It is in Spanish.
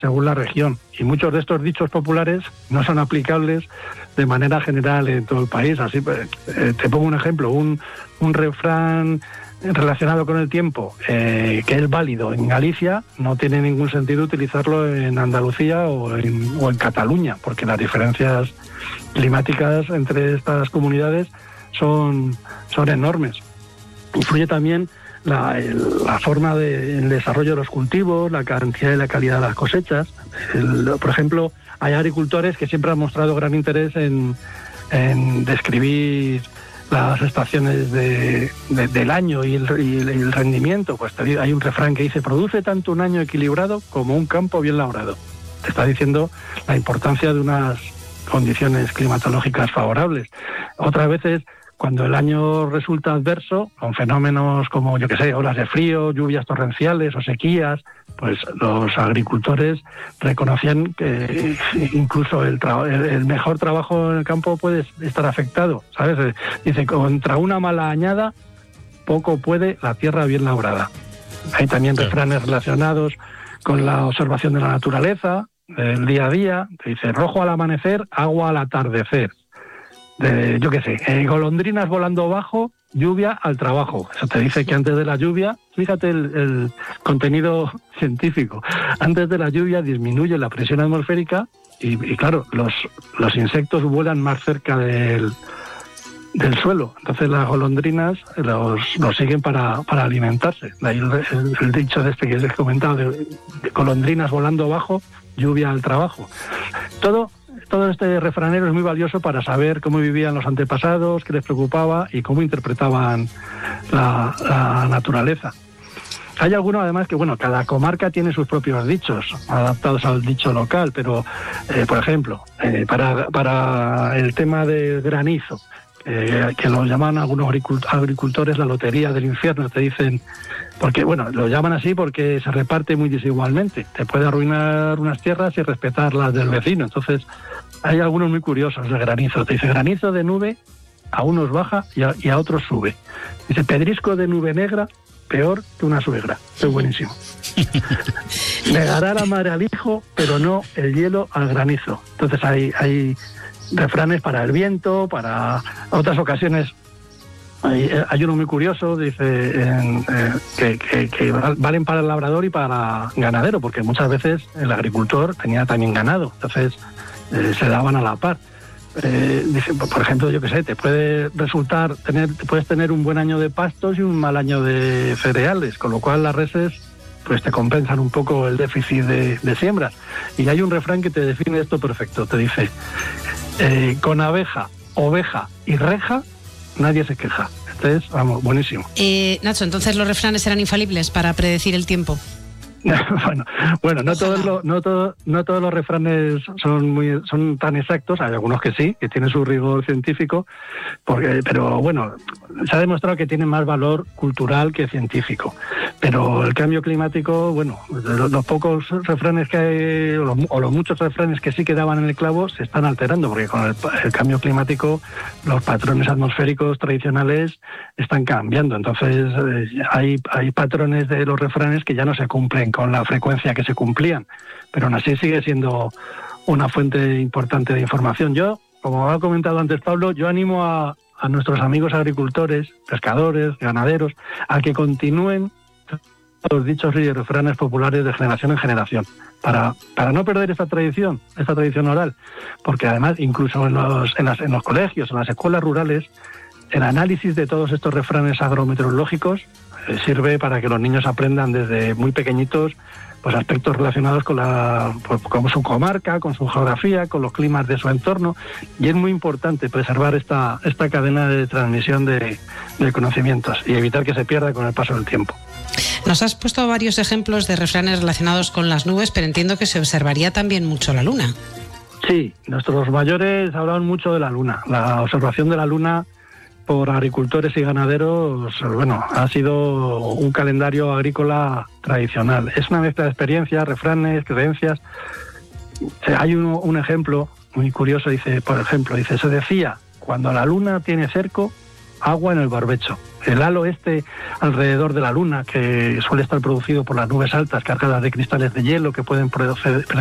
según la región. Y muchos de estos dichos populares no son aplicables de manera general en todo el país. Así, te pongo un ejemplo, un refrán relacionado con el tiempo que es válido en Galicia, no tiene ningún sentido utilizarlo en Andalucía o en Cataluña, porque las diferencias climáticas entre estas comunidades son enormes. Influye también la forma del desarrollo de los cultivos, la cantidad y la calidad de las cosechas. Por ejemplo, hay agricultores que siempre han mostrado gran interés en describir las estaciones del año y el rendimiento. Pues hay un refrán que dice: produce tanto un año equilibrado como un campo bien labrado. Te está diciendo la importancia de unas condiciones climatológicas favorables. Otras veces, cuando el año resulta adverso, con fenómenos como, yo qué sé, olas de frío, lluvias torrenciales o sequías, pues los agricultores reconocían que incluso el mejor trabajo en el campo puede estar afectado, ¿sabes? Dice, contra una mala añada, poco puede la tierra bien labrada. Hay también refranes relacionados con la observación de la naturaleza, del día a día. Te dice: rojo al amanecer, agua al atardecer. Yo qué sé, golondrinas volando bajo, lluvia al trabajo. Eso te dice que antes de la lluvia, fíjate el contenido científico, antes de la lluvia disminuye la presión atmosférica y claro, los insectos vuelan más cerca del suelo. Entonces las golondrinas los siguen para alimentarse. De ahí el dicho de este que les he comentado, de golondrinas volando bajo, lluvia al trabajo. Todo este refranero es muy valioso para saber cómo vivían los antepasados, qué les preocupaba y cómo interpretaban la naturaleza. Hay algunos, además, que, bueno, cada comarca tiene sus propios dichos, adaptados al dicho local, pero, por ejemplo, para el tema del granizo, que lo llaman algunos agricultores la lotería del infierno, te dicen, porque, bueno, lo llaman así porque se reparte muy desigualmente. Te puede arruinar unas tierras y respetar las del vecino. Entonces, hay algunos muy curiosos de granizo. Te dice: granizo de nube, a unos baja y a otros sube. Dice: pedrisco de nube negra, peor que una suegra. Es buenísimo. Negará la madre al hijo, pero no el hielo al granizo. Entonces hay refranes para el viento, para otras ocasiones. Hay uno muy curioso, dice, que valen para el labrador y para el ganadero, porque muchas veces el agricultor tenía también ganado, entonces se daban a la par. Dice, por ejemplo, yo qué sé, te puede resultar puedes tener un buen año de pastos y un mal año de cereales, con lo cual las reses pues te compensan un poco el déficit de siembras. Y hay un refrán que te define esto perfecto, te dice: con abeja, oveja y reja, nadie se queja. Este es, vamos, buenísimo. Nacho, entonces los refranes eran infalibles para predecir el tiempo. Bueno, no todos los refranes son tan exactos. Hay algunos que sí, que tienen su rigor científico, pero bueno, se ha demostrado que tienen más valor cultural que científico. Pero el cambio climático, bueno, los pocos refranes que hay, o los muchos refranes que sí quedaban en el clavo, se están alterando, porque con el cambio climático los patrones atmosféricos tradicionales están cambiando. Entonces hay patrones de los refranes que ya no se cumplen con la frecuencia que se cumplían, pero aún así sigue siendo una fuente importante de información. Yo, como ha comentado antes Pablo, yo animo a nuestros amigos agricultores, pescadores, ganaderos, a que continúen los dichos y refranes populares de generación en generación, para no perder esta tradición oral, porque además incluso en los colegios, en las escuelas rurales, el análisis de todos estos refranes agrometeorológicos sirve para que los niños aprendan desde muy pequeñitos pues aspectos relacionados con su comarca, con su geografía, con los climas de su entorno, y es muy importante preservar esta cadena de transmisión de conocimientos y evitar que se pierda con el paso del tiempo. Nos has puesto varios ejemplos de refranes relacionados con las nubes, pero entiendo que se observaría también mucho la luna. Sí, nuestros mayores hablaban mucho de la luna. La observación de la luna por agricultores y ganaderos, bueno, ha sido un calendario agrícola tradicional. Es una mezcla de experiencias, refranes, creencias. Hay un ejemplo muy curioso, dice, se decía: cuando la luna tiene cerco, agua en el barbecho. El halo alrededor de la Luna, que suele estar producido por las nubes altas cargadas de cristales de hielo que pueden